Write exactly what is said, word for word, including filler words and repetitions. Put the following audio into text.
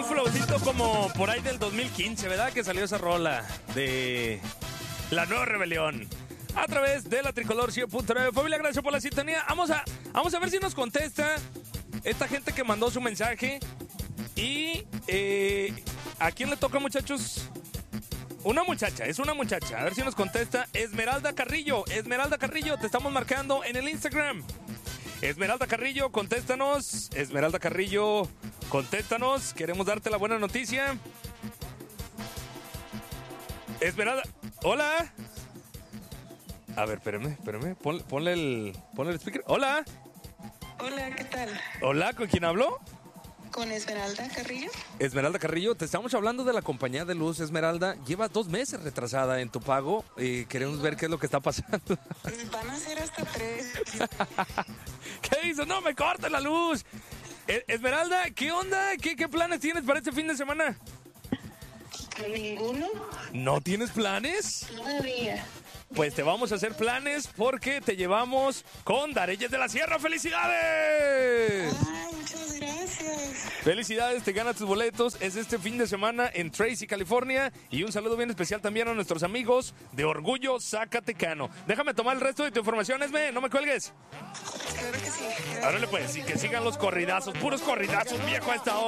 flowcito como por ahí del dos mil quince, ¿verdad? Que salió esa rola de La Nueva Rebelión. A través de la Tricolor cien punto nueve. Familia, gracias por la sintonía. Vamos a, vamos a ver si nos contesta esta gente que mandó su mensaje. Y eh, ¿a quién le toca, muchachos? Una muchacha, es una muchacha. A ver si nos contesta. Esmeralda Carrillo. Esmeralda Carrillo, te estamos marcando en el Instagram. Esmeralda Carrillo, contéstanos. Esmeralda Carrillo, contéstanos. Queremos darte la buena noticia. Esmeralda, hola. A ver, espérame, espérame. Pon, ponle el, ponle el speaker. Hola. Hola, ¿qué tal? Hola, ¿con quién hablo? ¿Con Esmeralda Carrillo? Esmeralda Carrillo, te estamos hablando de la compañía de luz. Esmeralda, lleva dos meses retrasada en tu pago y queremos ver qué es lo que está pasando. Van a ser hasta tres. ¿Qué dices? No, me corta la luz. Eh, Esmeralda, ¿qué onda? ¿Qué, ¿Qué planes tienes para este fin de semana? ¿Ninguno? ¿No tienes planes? Todavía. Pues te vamos a hacer planes porque te llevamos con Dareyes de la Sierra. ¡Felicidades! Ay, muchas gracias. Felicidades, te ganas tus boletos. Es este fin de semana en Tracy, California. Y un saludo bien especial también a nuestros amigos de Orgullo Zacatecano. Déjame tomar el resto de tu información, Esme, no me cuelgues. Claro que sí. Árale pues, y que sigan los corridazos, puros corridazos, viejo, a esta hora.